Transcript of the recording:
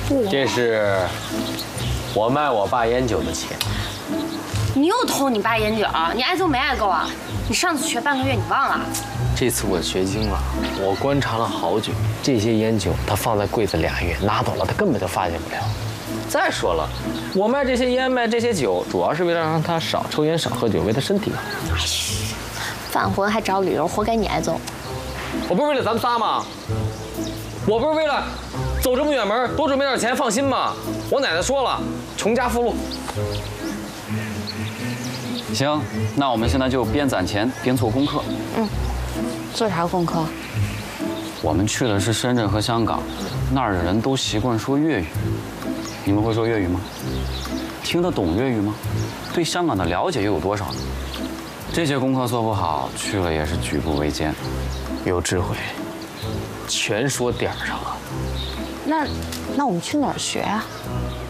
这是我卖我爸烟酒的钱。 你又偷你爸烟酒，你挨揍没挨够啊？你上次学半个月，你忘了？ 这次我学精了，我观察了好久，这些烟酒他放在柜子2月，拿走了他根本就发现不了。再说了，我卖这些烟卖这些酒，主要是为了让他少抽烟少喝酒，为他身体好。 犯浑还找理由，活该你挨揍。 我不是为了咱们仨吗？我不是为了走这么远门多准备点钱放心吗？我奶奶说了，穷家富路。 行，那我们现在就边攒钱边做功课。 做啥功课？ 我们去的是深圳和香港，那儿的人都习惯说粤语。你们会说粤语吗？听得懂粤语吗？对香港的了解又有多少呢？这些功课做不好，去了也是举步维艰。 有智慧，全说点儿上了。 那我们去哪儿学啊？